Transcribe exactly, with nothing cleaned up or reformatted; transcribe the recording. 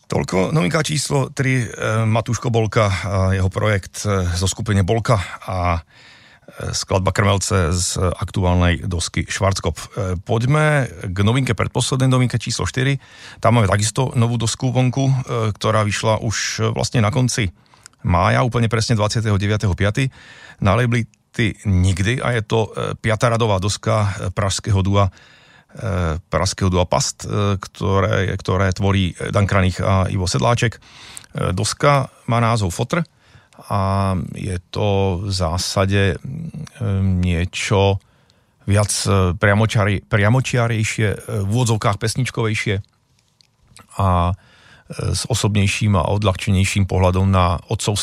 Toľko novinka číslo tri, Matúško Bolka a jeho projekt zo skupiny Bolka a skladba Krmelce z aktuálnej dosky Schwarzkopf. Poďme k novinke predposlednej, novinke číslo štyri. Tam máme takisto novú dosku vonku, ktorá vyšla už vlastne na konci mája, úplne presne dvadsiateho deviateho piateho na labeli Ty nikdy a je to piatá radová doska pražského dua pražského dua Past, ktoré, ktoré tvorí Dan Kranich a Ivo Sedláček. Doska má názov Fotr a je to v zásade niečo viac priamočiari, priamočiarejšie, v úvodzovkách pesničkovejšie a s osobnejším a odľahčenejším pohľadom na otcovstvo